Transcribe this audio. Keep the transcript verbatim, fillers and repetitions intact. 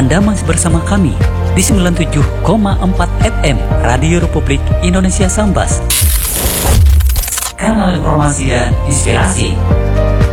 Anda masih bersama kami di sembilan puluh tujuh koma empat F M Radio Republik Indonesia Sambas. Kanal informasi dan inspirasi.